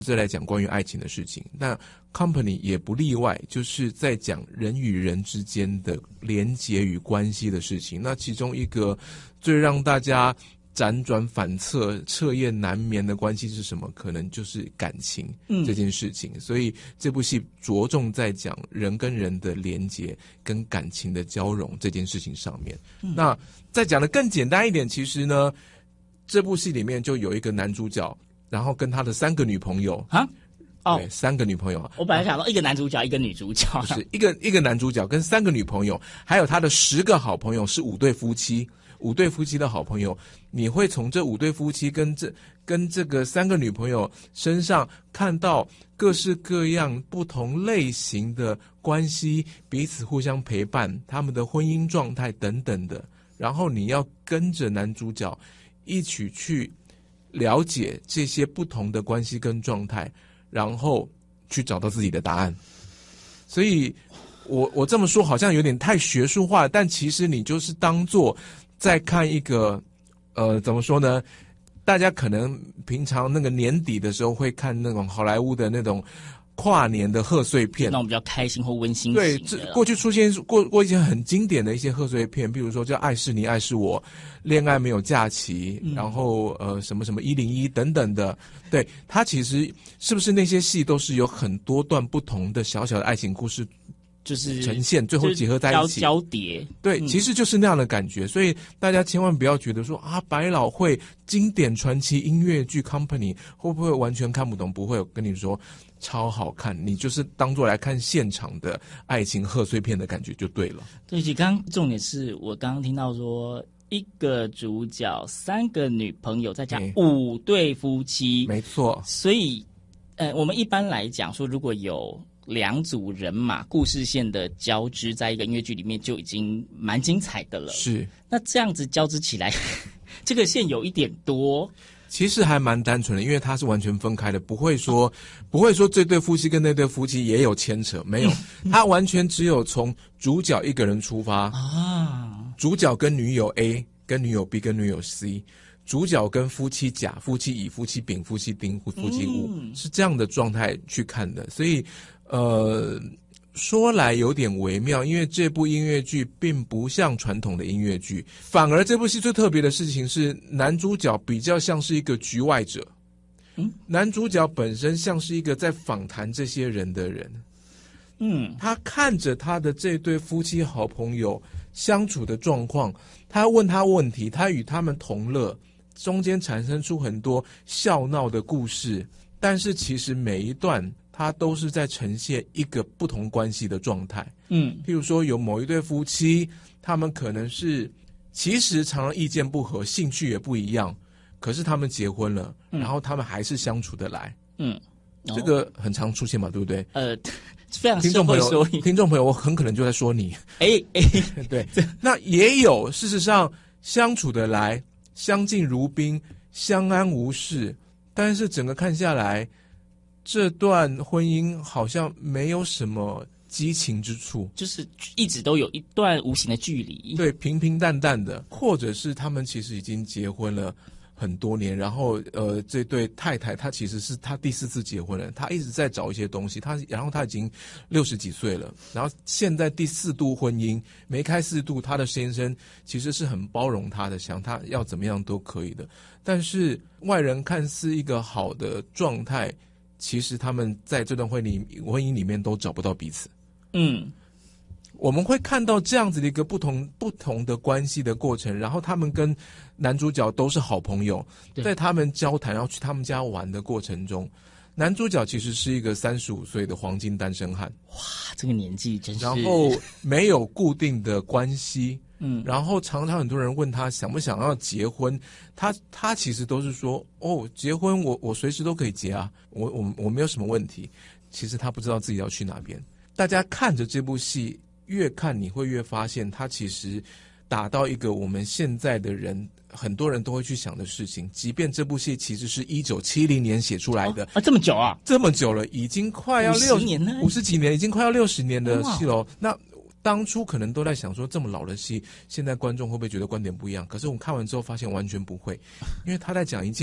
是来讲关于爱情的事情，那 Company 也不例外，就是在讲人与人之间的连结与关系的事情。那其中一个最让大家辗转反侧、彻夜难眠的关系是什么？可能就是感情这件事情。所以这部戏着重在讲人跟人的连结跟感情的交融这件事情上面。那再讲的更简单一点，其实呢，这部戏里面就有一个男主角，然后跟他的3个女朋友啊。 对，3个女朋友。 我本来想说一个男主角，一个女主角， 不是一个男主角跟3个女朋友，还有他的10个好朋友，是5对夫妻。5对夫妻的好朋友，你会从这5对夫妻跟这个3个女朋友身上看到各式各样不同类型的关系，彼此互相陪伴，他们的婚姻状态等等的。然后你要跟着男主角一起去了解这些不同的关系跟状态，然后去找到自己的答案。所以我这么说好像有点太学术化，但其实你就是当做在看一个怎么说呢，大家可能平常那个年底的时候会看那种好莱坞的那种跨年的贺岁片， 那种比较开心或温馨型的。 对，这过去出现过一些很经典的一些贺岁片，比如说叫《爱是你爱是我》、《恋爱没有假期》，然后什么什么101等等的。对，它其实是不是那些戏都是有很多段不同的小小的爱情故事，就是呈现，最后结合在一起， 交叠。 对，其实就是那样的感觉。所以大家千万不要觉得说啊，百老汇经典传奇音乐剧 Company 会不会完全看不懂？不会，我跟你说超好看，你就是当作来看现场的爱情贺岁片的感觉就对了。 对，其实刚刚重点是我刚刚听到说一个主角3个女朋友再加5对夫妻， 没错。 所以我们一般来讲说，如果有2组人马故事线的交织在一个音乐剧里面就已经蛮精彩的了。 是， 那这样子交织起来这个线有一点多。 其实还蛮单纯的，因为它是完全分开的，不会说这对夫妻跟那对夫妻也有牵扯，没有，它完全只有从主角一个人出发啊，主角跟女友 A 跟女友 B 跟女友 C， 主角跟夫妻甲、夫妻乙、夫妻丙、夫妻丁、夫妻戊，是这样的状态去看的。所以说来有点微妙，因为这部音乐剧并不像传统的音乐剧，反而这部戏最特别的事情是男主角比较像是一个局外者。男主角本身像是一个在访谈这些人的人。他看着他的这对夫妻好朋友相处的状况，他问他问题，他与他们同乐，中间产生出很多笑闹的故事，但是其实每一段它都是在呈现一个不同关系的状态。譬如说有某一对夫妻，他们可能是其实常常意见不合，兴趣也不一样，可是他们结婚了，然后他们还是相处得来。这个很常出现嘛，对不对？ 非常社会缩影。 听众朋友，我很可能就在说你。对，那也有事实上相处得来，相敬如宾，相安无事，但是整个看下来，这段婚姻好像没有什么激情之处， 就是一直都有一段无形的距离。 对，平平淡淡的，或者是他们其实已经结婚了很多年，然后这对太太她其实是她第4次结婚了，她一直在找一些东西，然后她已经60几岁了，然后现在第4度婚姻没开4度，她的先生其实是很包容她的，想她要怎么样都可以的，但是外人看似一个好的状态，其实他们在这段婚姻里面都找不到彼此。我们会看到这样子的一个不同的关系的过程，然后他们跟男主角都是好朋友，在他们交谈然后去他们家玩的过程中，男主角其实是一个35岁的黄金单身汉。 哇，这个年纪真是， 然后没有固定的关系，然后常常很多人问他想不想要结婚，他其实都是说结婚我随时都可以结啊，我没有什么问题。其实他不知道自己要去哪边。大家看着这部戏，越看你会越发现，他其实打到一个我们现在的人很多人都会去想的事情。即便这部戏其实是1970年写出来的， 这么久啊， 这么久了，已经快要 50年了 ，50几年，已经快要60年的戏了。那当初可能都在想说，这么老的戏，现在观众会不会觉得观点不一样？可是我们看完之后发现完全不会，因为他在讲一件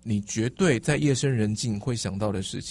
你绝对在夜深人静会想到的事情。